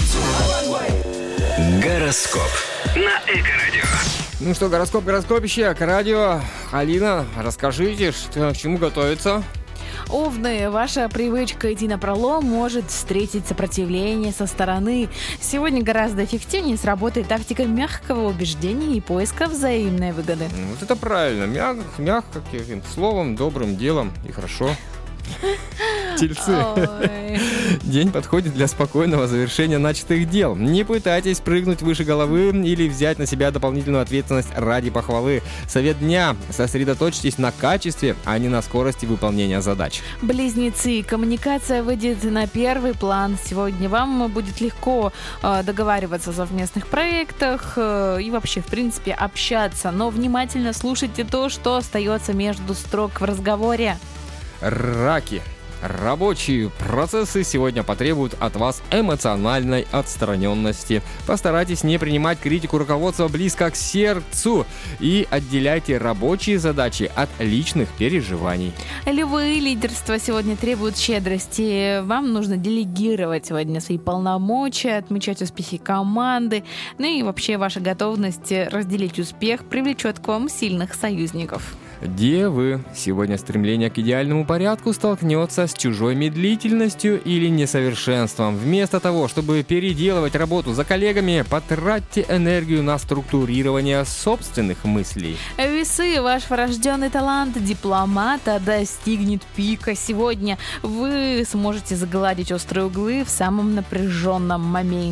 Гороскоп на Эко-радио. Ну что, гороскопище, Эко-радио. Алина, расскажите, к чему готовиться? Овны, ваша привычка идти напролом может встретить сопротивление со стороны. Сегодня гораздо эффективнее сработает тактика мягкого убеждения и поиска взаимной выгоды. Вот это правильно. Мягко, словом, добрым делом и хорошо. Тельцы. День подходит для спокойного завершения начатых дел. Не пытайтесь прыгнуть выше головы или взять на себя дополнительную ответственность ради похвалы. Совет дня: сосредоточьтесь на качестве, а не на скорости выполнения задач. Близнецы, коммуникация выйдет на первый план. Сегодня вам будет легко договариваться о совместных проектах и вообще, в принципе, общаться. Но внимательно слушайте то, что остается между строк в разговоре. Раки. Рабочие процессы сегодня потребуют от вас эмоциональной отстраненности. Постарайтесь не принимать критику руководства близко к сердцу и отделяйте рабочие задачи от личных переживаний. Львы, лидерство сегодня требует щедрости. Вам нужно делегировать сегодня свои полномочия, отмечать успехи команды. Ну и вообще ваша готовность разделить успех привлечет к вам сильных союзников. Девы. Сегодня стремление к идеальному порядку столкнется с чужой медлительностью или несовершенством. Вместо того, чтобы переделывать работу за коллегами, потратьте энергию на структурирование собственных мыслей. Весы, ваш врожденный талант дипломата достигнет пика. Сегодня вы сможете загладить острые углы в самом напряженном моменте.